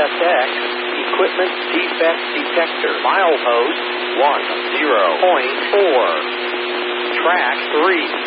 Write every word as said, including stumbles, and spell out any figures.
S X, equipment defect detector, milepost one zero point four, track three.